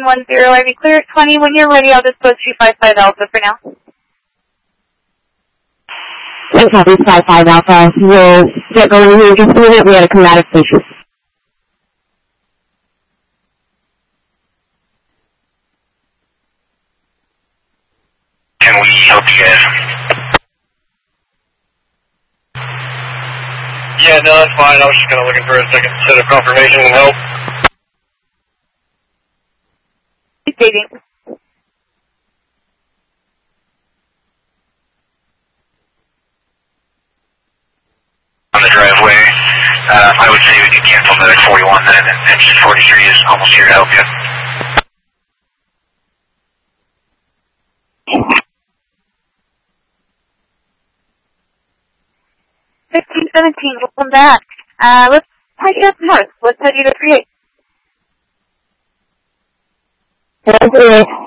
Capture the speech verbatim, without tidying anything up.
one zero, I be clear at twenty. When you're ready, I'll just go two five five Alpha for now. Eight copy, five five Alpha. We'll get going here in just a minute. We had to come out of station. Can we help you guys? Yeah, no, that's fine. I was just kind of looking for a second set of confirmation and help. Stating. On the driveway, uh, I would say we could cancel medic forty-one then, and engine forty-three is almost here to help you. fifteen seventeen, welcome back. Uh, let's head you up north. Let's head you to three eight. That's it.